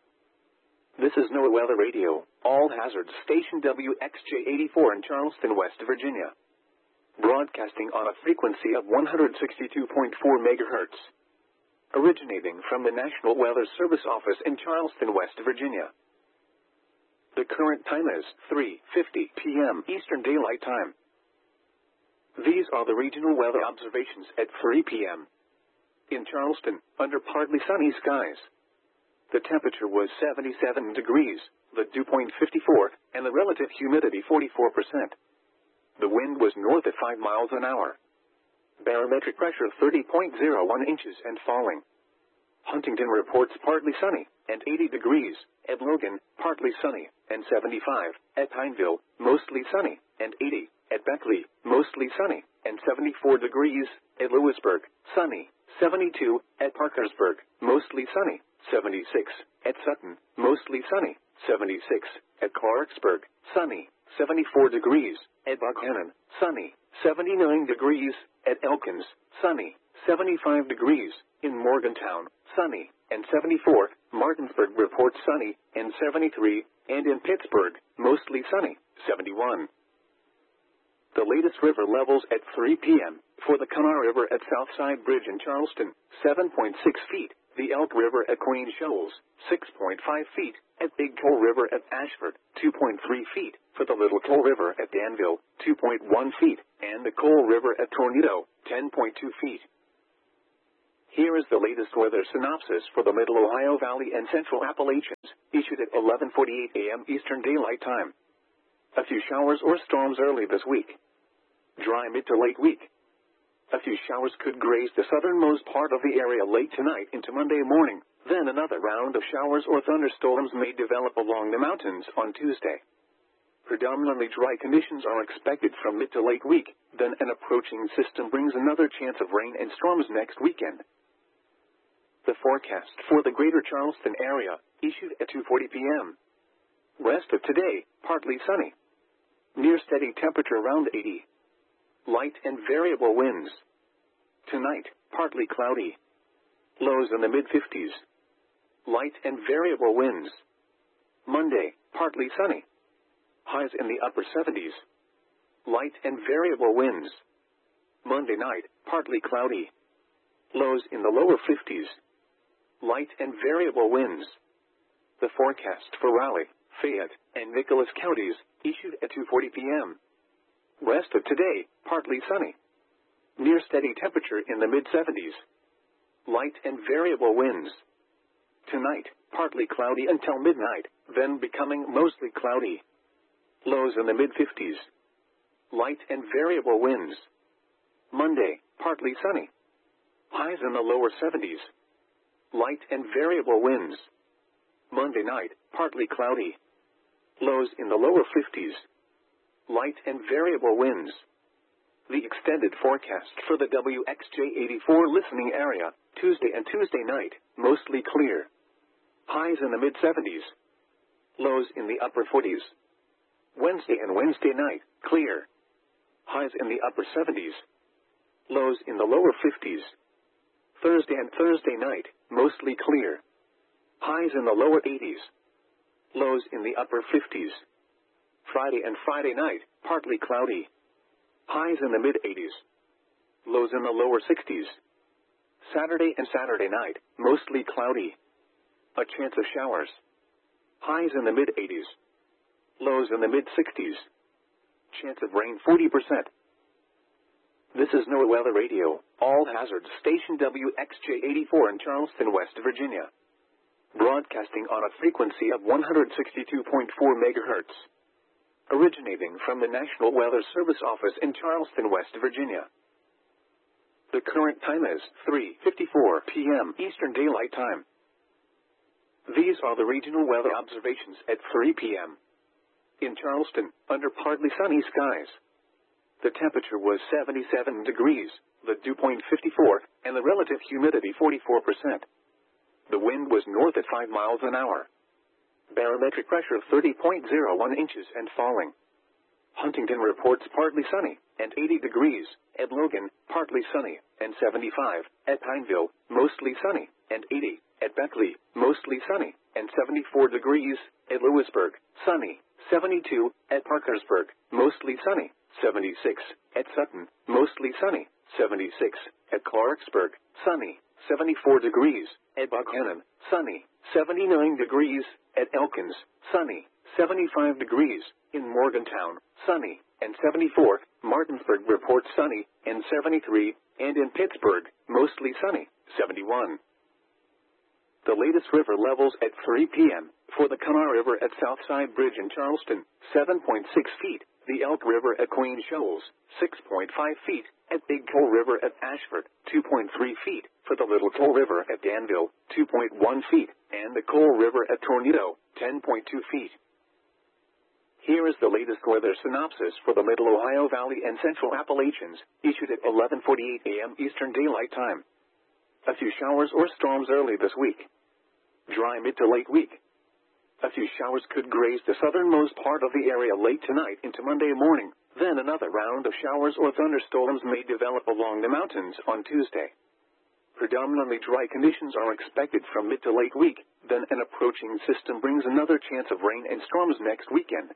This is NOAA Weather Radio, all hazards station W X J eighty-four in Charleston, West Virginia. Broadcasting on a frequency of one hundred sixty-two point four megahertz. Originating from the National Weather Service office in Charleston, West Virginia. The current time is three fifty p m Eastern Daylight Time. These are the regional weather observations at three p m In Charleston, under partly sunny skies. The temperature was seventy-seven degrees, the dew point fifty-four, and the relative humidity forty-four percent. The wind was north at five miles an hour. Barometric pressure thirty point zero one inches and falling. Huntington reports partly sunny and eighty degrees. At Logan, partly sunny and seventy-five. At Pineville, mostly sunny and eighty. At Beckley, mostly sunny and seventy-four degrees. At Lewisburg, sunny, seventy-two. At Parkersburg, mostly sunny, seventy-six. At Sutton, mostly sunny, seventy-six. At Clarksburg, sunny, seventy-four degrees. At Buckhannon, sunny, seventy-nine degrees. At Elkins, sunny, seventy-five degrees. In Morgantown, sunny, and seventy-four. Martinsburg reports sunny, and seventy-three. And in Pittsburgh, mostly sunny, seventy-one. The latest river levels at three p m for the Kanawha River at Southside Bridge in Charleston, seven point six feet. the Elk River at Queen Shoals, six point five feet, at Big Coal River at Ashford, two point three feet, for the Little Coal River at Danville, two point one feet, and the Coal River at Tornado, ten point two feet. Here is the latest weather synopsis for the Middle Ohio Valley and Central Appalachians, issued at eleven forty-eight a m Eastern Daylight Time. A few showers or storms early this week. Dry mid to late week. A few showers could graze the southernmost part of the area late tonight into Monday morning, then another round of showers or thunderstorms may develop along the mountains on Tuesday. Predominantly dry conditions are expected from mid to late week, then an approaching system brings another chance of rain and storms next weekend. The forecast for the greater Charleston area, issued at two forty p m Rest of today, partly sunny. Near steady temperature around eighty. Light and variable winds. Tonight, partly cloudy. Lows in the mid fifties. Light and variable winds. Monday, partly sunny. Highs in the upper seventies. Light and variable winds. Monday night, partly cloudy. Lows in the lower fifties. Light and variable winds. The forecast for Raleigh, Fayette, and Nicholas counties, issued at two forty p m Rest of today, partly sunny. Near steady temperature in the mid seventies. Light and variable winds. Tonight, partly cloudy until midnight, then becoming mostly cloudy. Lows in the mid fifties. Light and variable winds. Monday, partly sunny. Highs in the lower seventies. Light and variable winds. Monday night, partly cloudy. Lows in the lower fifties. Light and variable winds. The extended forecast for the W X J eighty-four listening area, Tuesday and Tuesday night, mostly clear. Highs in the mid seventies. Lows in the upper forties. Wednesday and Wednesday night, clear. Highs in the upper seventies. Lows in the lower fifties. Thursday and Thursday night, mostly clear. Highs in the lower eighties. Lows in the upper fifties. Friday and Friday night, partly cloudy. Highs in the mid eighties. Lows in the lower sixties. Saturday and Saturday night, mostly cloudy. A chance of showers. Highs in the mid eighties. Lows in the mid sixties. Chance of rain forty percent. This is NOAA Weather Radio, all hazards station W X J eighty-four in Charleston, West Virginia. Broadcasting on a frequency of one hundred sixty-two point four megahertz. Originating from the National Weather Service office in Charleston, West Virginia. The current time is three fifty-four p m Eastern Daylight Time. These are the regional weather observations at three p m In Charleston, under partly sunny skies. The temperature was seventy-seven degrees, the dew point fifty-four, and the relative humidity forty-four percent. The wind was north at five miles an hour. Barometric pressure thirty point zero one inches and falling. Huntington reports partly sunny, and eighty degrees, at Logan, partly sunny, and seventy-five, at Pineville, mostly sunny, and eighty, at Beckley, mostly sunny, and seventy-four degrees, at Lewisburg, sunny, seventy-two, at Parkersburg, mostly sunny, seventy-six, at Sutton, mostly sunny, seventy-six, at Clarksburg, sunny, seventy-four degrees, at Buckhannon, sunny, seventy-nine degrees, at Elkins, sunny, seventy-five degrees, in Morgantown, sunny, and seventy-four, Martinsburg reports sunny, and seventy-three, and in Pittsburgh, mostly sunny, seventy-one. The latest river levels at three p m for the Kanawha River at Southside Bridge in Charleston, seven point six feet, the Elk River at Queen Shoals, six point five feet, at Big Coal River at Ashford, two point three feet, for the Little Coal River at Danville, two point one feet, and the Coal River at Tornado, ten point two feet. Here is the latest weather synopsis for the Middle Ohio Valley and Central Appalachians, issued at eleven forty-eight a m Eastern Daylight Time. A few showers or storms early this week. Dry mid to late week. A few showers could graze the southernmost part of the area late tonight into Monday morning, then another round of showers or thunderstorms may develop along the mountains on Tuesday. Predominantly dry conditions are expected from mid to late week, then an approaching system brings another chance of rain and storms next weekend.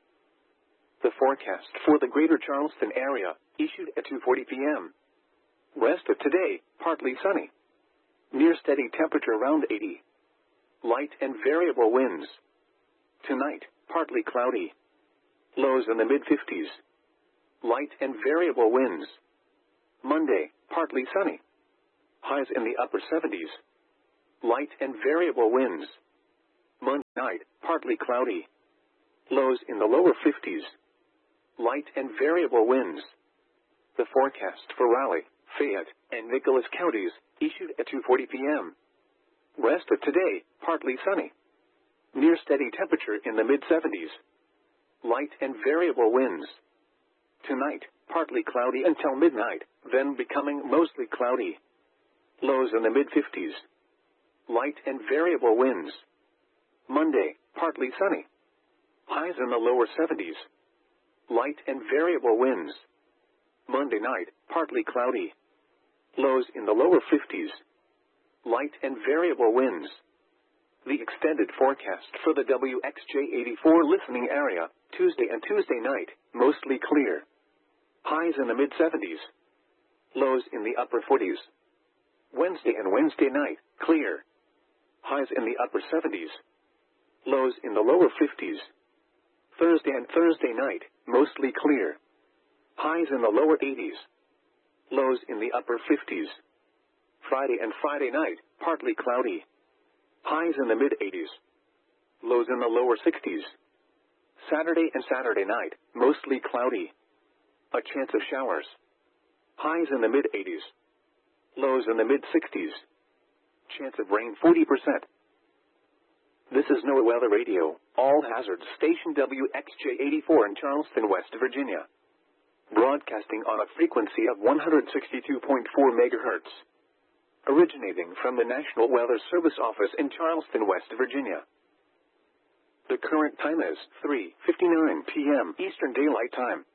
The forecast for the greater Charleston area, issued at two forty p m Rest of today, partly sunny. Near steady temperature around eighty. Light and variable winds. Tonight, partly cloudy. Lows in the mid fifties. Light and variable winds. Monday, partly sunny. Highs in the upper seventies. Light and variable winds. Monday night, partly cloudy. Lows in the lower fifties. Light and variable winds. The forecast for Raleigh, Fayette, and Nicholas counties, issued at two forty p.m. Rest of today, partly sunny. Near steady temperature in the mid seventies. Light and variable winds. Tonight, partly cloudy until midnight, then becoming mostly cloudy. Lows in the mid fifties. Light and variable winds. Monday, partly sunny. Highs in the lower seventies. Light and variable winds. Monday night, partly cloudy. Lows in the lower fifties. Light and variable winds. The extended forecast for the W X J eighty-four listening area, Tuesday and Tuesday night, mostly clear. Highs in the mid seventies. Lows in the upper forties. Wednesday and Wednesday night, clear. Highs in the upper seventies. Lows in the lower fifties. Thursday and Thursday night, mostly clear. Highs in the lower eighties. Lows in the upper fifties. Friday and Friday night, partly cloudy. Highs in the mid eighties. Lows in the lower sixties. Saturday and Saturday night, mostly cloudy. A chance of showers. Highs in the mid eighties. Lows in the mid sixties. Chance of rain forty percent. This is NOAA Weather Radio, all hazards station W X J eighty-four in Charleston, West Virginia. Broadcasting on a frequency of one hundred sixty-two point four megahertz. Originating from the National Weather Service office in Charleston, West Virginia. The current time is three fifty-nine p.m. Eastern Daylight Time.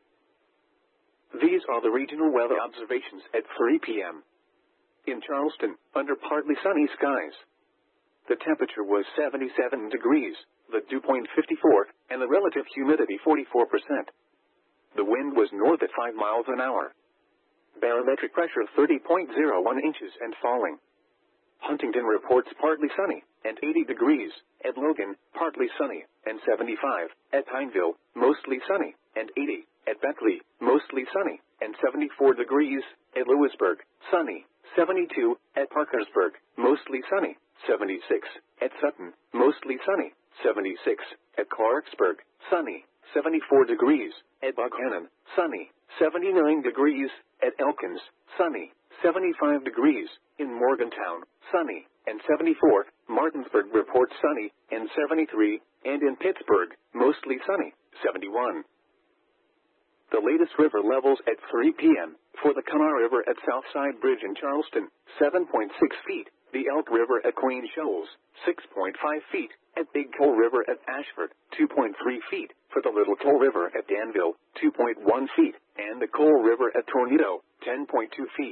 These are the regional weather observations at three p.m. In Charleston, under partly sunny skies. The temperature was seventy-seven degrees, the dew point fifty-four, and the relative humidity forty-four percent. The wind was north at five miles an hour. Barometric pressure thirty point zero one inches and falling. Huntington reports partly sunny, and eighty degrees. At Logan, partly sunny, and seventy-five. At Pineville, mostly sunny, and eighty. At Beckley, mostly sunny, and seventy-four degrees. At Lewisburg, sunny, seventy-two. At Parkersburg, mostly sunny, seventy-six. At Sutton, mostly sunny, seventy-six. At Clarksburg, sunny, seventy-four degrees. At Buchanan, sunny, seventy-nine degrees. At Elkins, sunny, seventy-five degrees. In Morgantown, sunny, and seventy-four. Martinsburg reports sunny, and seventy-three. And in Pittsburgh, mostly sunny, seventy-one. The latest river levels at three p.m. for the Kanawha River at Southside Bridge in Charleston, seven point six feet. The Elk River at Queen Shoals, six point five feet. At Big Coal River at Ashford, two point three feet. For the Little Coal River at Danville, two point one feet. And the Coal River at Tornado, ten point two feet.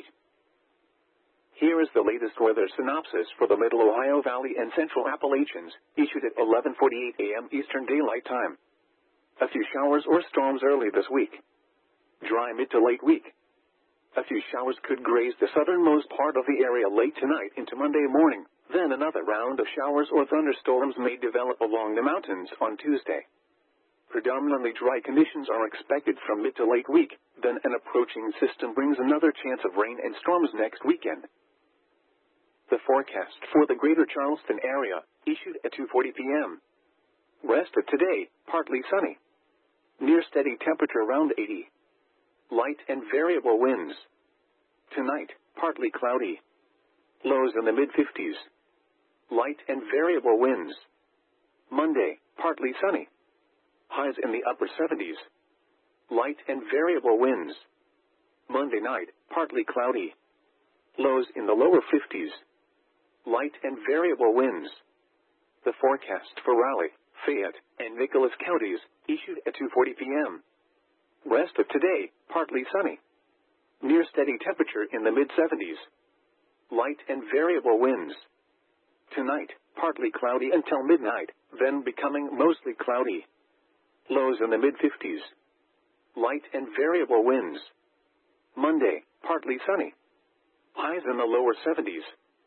Here is the latest weather synopsis for the Middle Ohio Valley and Central Appalachians, issued at eleven forty-eight a.m. Eastern Daylight Time. A few showers or storms early this week. Dry mid to late week. A few showers could graze the southernmost part of the area late tonight into Monday morning. Then another round of showers or thunderstorms may develop along the mountains on Tuesday. Predominantly dry conditions are expected from mid to late week. Then an approaching system brings another chance of rain and storms next weekend. The forecast for the greater Charleston area, issued at two forty p.m. Rest of today, partly sunny. Near steady temperature around eighty. Light and variable winds. Tonight, partly cloudy. Lows in the mid fifties. Light and variable winds. Monday, partly sunny. Highs in the upper seventies. Light and variable winds. Monday night, partly cloudy. Lows in the lower fifties. Light and variable winds. The forecast for Raleigh, Fayette, and Nicholas counties, issued at two forty p.m. Rest of today, partly sunny. Near steady temperature in the mid seventies. Light and variable winds. Tonight, partly cloudy until midnight, then becoming mostly cloudy. Lows in the mid fifties. Light and variable winds. Monday, partly sunny. Highs in the lower seventies.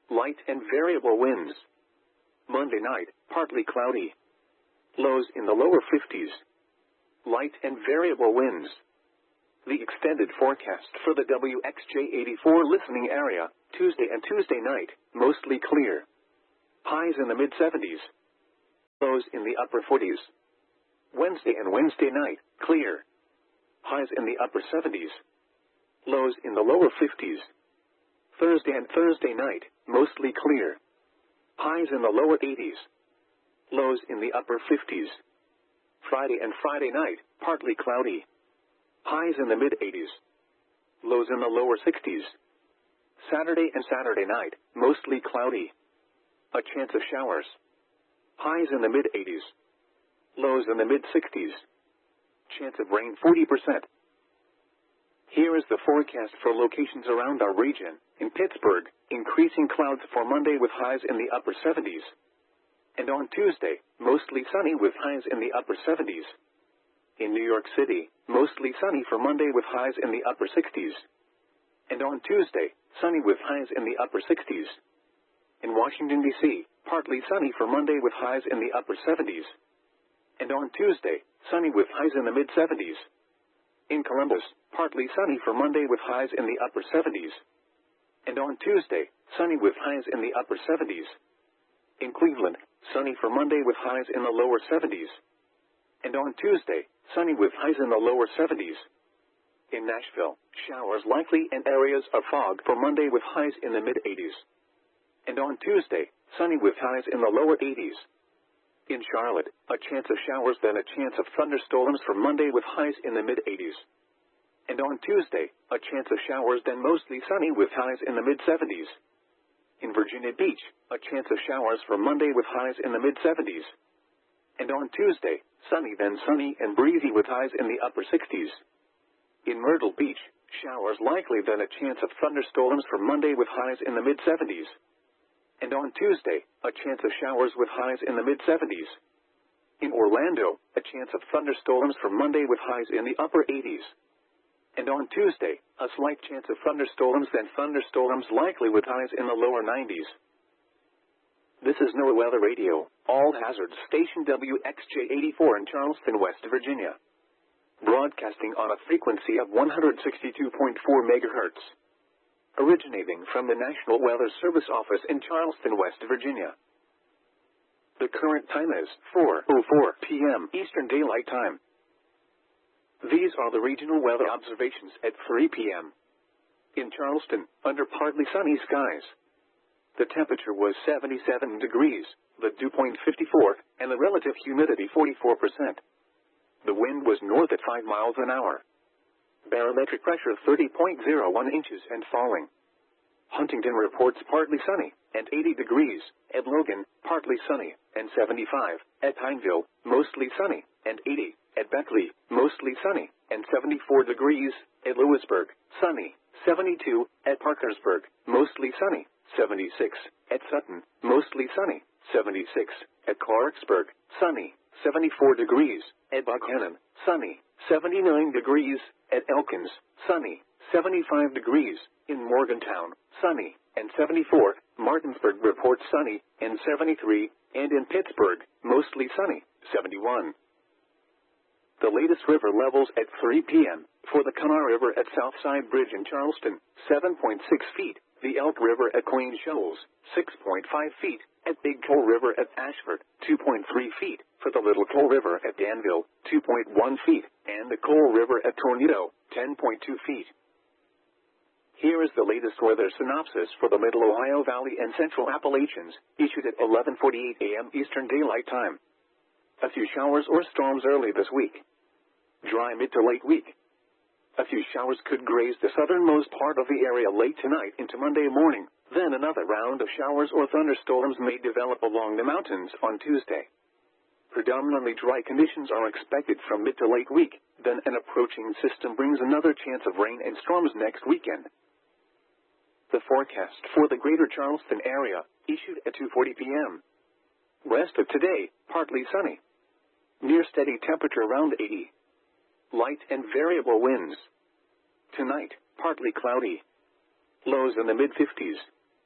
Light and variable winds. Monday night, partly cloudy. Lows in the lower fifties. Light and variable winds. The extended forecast for the W X J eighty-four listening area, Tuesday and Tuesday night, mostly clear. Highs in the mid seventies. Lows in the upper forties. Wednesday and Wednesday night, clear. Highs in the upper seventies. Lows in the lower fifties. Thursday and Thursday night, mostly clear. Highs in the lower eighties. Lows in the upper fifties. Friday and Friday night, partly cloudy. Highs in the mid eighties. Lows in the lower sixties. Saturday and Saturday night, mostly cloudy. A chance of showers. Highs in the mid eighties. Lows in the mid sixties. Chance of rain forty percent. Here is the forecast for locations around our region. In Pittsburgh, increasing clouds for Monday with highs in the upper seventies. And on Tuesday, mostly sunny with highs in the upper seventies. In New York City, mostly sunny for Monday with highs in the upper sixties. And on Tuesday, sunny with highs in the upper sixties. In Washington, D C, partly sunny for Monday with highs in the upper seventies. And on Tuesday, sunny with highs in the mid seventies. In Columbus, partly sunny for Monday with highs in the upper seventies. And on Tuesday, sunny with highs in the upper seventies. In Cleveland, sunny for Monday with highs in the lower seventies. And on Tuesday, sunny with highs in the lower seventies. In Nashville, showers likely and areas of fog for Monday with highs in the mid eighties. And on Tuesday, sunny with highs in the lower eighties. In Charlotte, a chance of showers then a chance of thunderstorms for Monday with highs in the mid eighties. And on Tuesday, a chance of showers then mostly sunny with highs in the mid seventies. In Virginia Beach, a chance of showers for Monday with highs in the mid seventies. And on Tuesday, sunny then sunny and breezy with highs in the upper sixties. In Myrtle Beach, showers likely then a chance of thunderstorms for Monday with highs in the mid seventies. And on Tuesday, a chance of showers with highs in the mid seventies. In Orlando, a chance of thunderstorms for Monday with highs in the upper eighties. And on Tuesday, a slight chance of thunderstorms then thunderstorms likely with highs in the lower nineties. This is NOAA Weather Radio, all hazards station W X J eighty-four in Charleston, West Virginia. Broadcasting on a frequency of one hundred sixty-two point four megahertz. Originating from the National Weather Service office in Charleston, West Virginia. The current time is four oh four p m Eastern Daylight Time. These are the regional weather observations at three p m In Charleston, under partly sunny skies. The temperature was seventy-seven degrees, the dew point fifty-four, and the relative humidity forty-four percent. The wind was north at five miles an hour. Barometric pressure thirty point oh one inches and falling. Huntington reports partly sunny, and eighty degrees. At Logan, partly sunny, and seventy-five. At Pineville, mostly sunny, and eighty. At Beckley, mostly sunny, and seventy-four degrees. At Lewisburg, sunny, seventy-two. At Parkersburg, mostly sunny, seventy-six. At Sutton, mostly sunny, seventy-six. At Clarksburg, sunny, seventy-four degrees. At Buckhannon, sunny, seventy-nine degrees. At Elkins, sunny, seventy-five degrees. In Morgantown, sunny, and seventy-four. Martinsburg reports sunny, and seventy-three. And in Pittsburgh, mostly sunny, seventy-one. The latest river levels at three p m For the Kanawha River at Southside Bridge in Charleston, seven point six feet. The Elk River at Queen Shoals, six point five feet. At Big Coal River at Ashford, two point three feet. For the Little Coal River at Danville, two point one feet. And the Coal River at Tornado, ten point two feet. Here is the latest weather synopsis for the Middle Ohio Valley and Central Appalachians, issued at eleven forty-eight a m Eastern Daylight Time. A few showers or storms early this week. Dry mid to late week. A few showers could graze the southernmost part of the area late tonight into Monday morning. Then another round of showers or thunderstorms may develop along the mountains on Tuesday. Predominantly dry conditions are expected from mid to late week. Then an approaching system brings another chance of rain and storms next weekend. The forecast for the greater Charleston area, issued at two forty p m Rest of today, partly sunny. Near steady temperature around eighty. Light and variable winds. Tonight, partly cloudy. Lows in the mid fifties.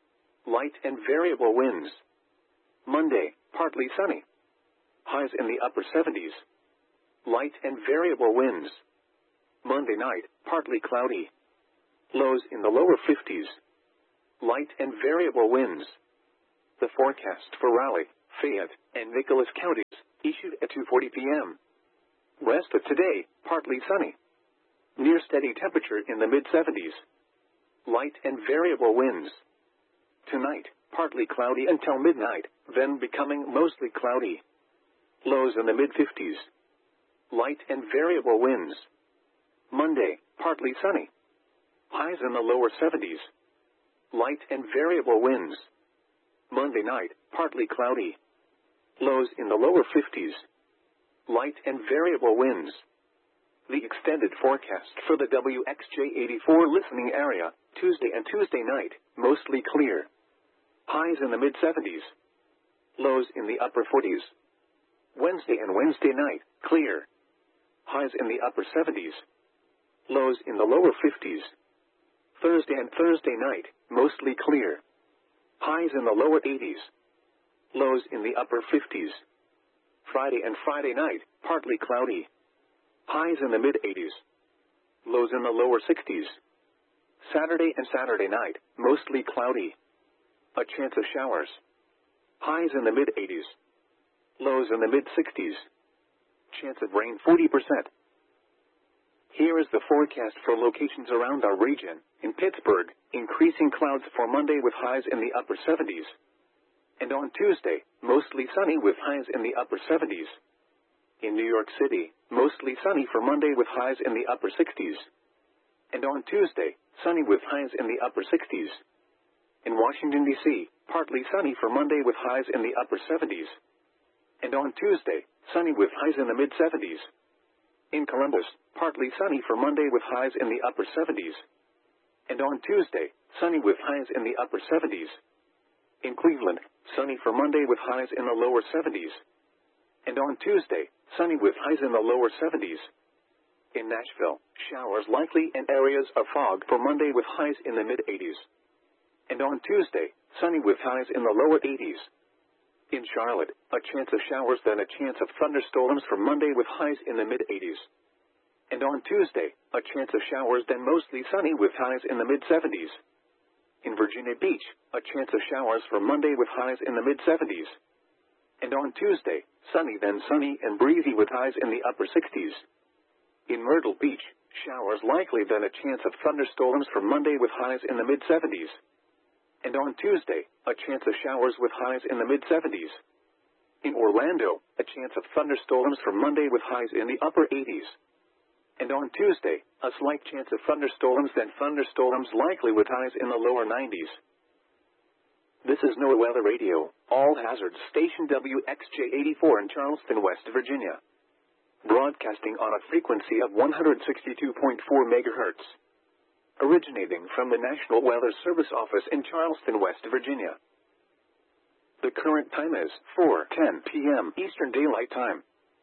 Light and variable winds. Monday, partly sunny. Highs in the upper seventies. Light and variable winds. Monday night, partly cloudy. Lows in the lower fifties. Light and variable winds. The forecast for Raleigh, Fayette, and Nicholas counties, issued at two forty p.m. Rest of today, partly sunny. Near steady temperature in the mid-seventies. Light and variable winds. Tonight, partly cloudy until midnight, then becoming mostly cloudy. Lows in the mid-fifties. Light and variable winds. Monday, partly sunny. Highs in the lower seventies. Light and variable winds. Monday night, partly cloudy. Lows in the lower fifties. Light and variable winds. The extended forecast for the W X J eighty-four listening area, Tuesday and Tuesday night, mostly clear. Highs in the mid-seventies. Lows in the upper forties. Wednesday and Wednesday night, clear. Highs in the upper seventies. Lows in the lower fifties. Thursday and Thursday night, mostly clear. Highs in the lower eighties. Lows in the upper fifties. Friday and Friday night, partly cloudy. Highs in the mid-eighties. Lows in the lower sixties. Saturday and Saturday night, mostly cloudy. A chance of showers. Highs in the mid-eighties. Lows in the mid-sixties. Chance of rain forty percent. Here is the forecast for locations around our region. In Pittsburgh, increasing clouds for Monday with highs in the upper seventies. And on Tuesday, mostly sunny with highs in the upper seventies. In New York City, mostly sunny for Monday with highs in the upper sixties. And on Tuesday, sunny with highs in the upper sixties. In Washington, D C, partly sunny for Monday with highs in the upper seventies. And on Tuesday, sunny with highs in the mid-seventies. In Columbus, partly sunny for Monday with highs in the upper seventies. And on Tuesday, sunny with highs in the upper seventies. In Cleveland, sunny for Monday with highs in the lower seventies. And on Tuesday, sunny with highs in the lower seventies. In Nashville, showers likely and areas of fog for Monday with highs in the mid-eighties. And on Tuesday, sunny with highs in the lower eighties. In Charlotte, a chance of showers then a chance of thunderstorms for Monday with highs in the mid-eighties. And on Tuesday, a chance of showers then mostly sunny with highs in the mid-seventies. In Virginia Beach, a chance of showers for Monday with highs in the mid-seventies. And on Tuesday, sunny then sunny and breezy with highs in the upper sixties. In Myrtle Beach, showers likely then a chance of thunderstorms for Monday with highs in the mid-seventies. And on Tuesday, a chance of showers with highs in the mid-seventies. In Orlando, a chance of thunderstorms for Monday with highs in the upper eighties. And on Tuesday, a slight chance of thunderstorms then thunderstorms likely with highs in the lower nineties. This is NOAA Weather Radio, All Hazards Station W X J eighty-four in Charleston, West Virginia. Broadcasting on a frequency of one hundred sixty-two point four megahertz. Originating from the National Weather Service Office in Charleston, West Virginia. The current time is four ten p.m. Eastern Daylight Time.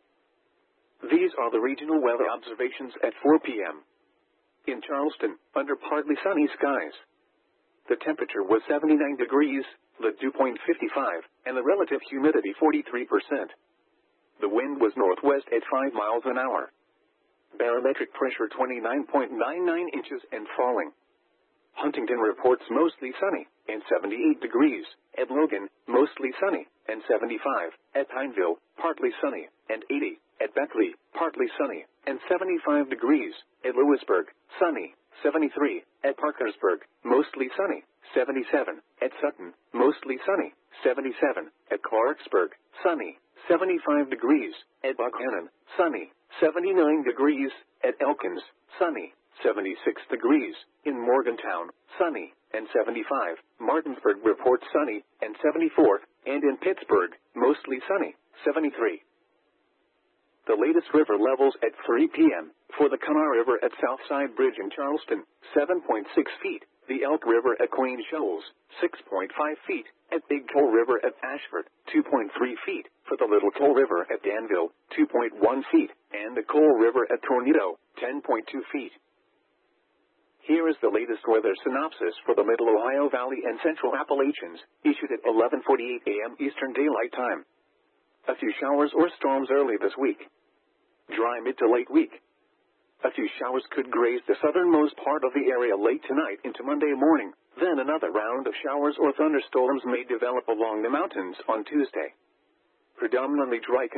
These are the regional weather observations at four p.m. In Charleston, under partly sunny skies. The temperature was seventy-nine degrees, the dew point fifty-five, and the relative humidity forty-three percent. The wind was northwest at five miles an hour. Barometric pressure twenty-nine point nine nine inches and falling. Huntington reports mostly sunny, and seventy-eight degrees. At Logan, mostly sunny, and seventy-five. At Pineville, partly sunny, and eighty. At Beckley, partly sunny, and seventy-five degrees. At Lewisburg, sunny, seventy-three. At Parkersburg, mostly sunny, seventy-seven. At Sutton, mostly sunny, seventy-seven. At Clarksburg, sunny, seventy-five degrees. At Buckhannon, sunny, seventy-nine degrees. At Elkins, sunny, seventy-six degrees. In Morgantown, sunny, and seventy-five. Martinsburg reports sunny, and seventy-four. And in Pittsburgh, mostly sunny, seventy-three. The latest river levels at three p.m. for the Kanawha River at Southside Bridge in Charleston, seven point six feet. The Elk River at Queen Shoals, six point five feet. At Big Toe River at Ashford, two point three feet. For the Little Toe River at Danville, two point one feet. And the Coal River at Tornado, ten point two feet. Here is the latest weather synopsis for the Middle Ohio Valley and Central Appalachians, issued at eleven forty-eight a m Eastern Daylight Time. A few showers or storms early this week. Dry mid to late week. A few showers could graze the southernmost part of the area late tonight into Monday morning, then another round of showers or thunderstorms may develop along the mountains on Tuesday. Predominantly dry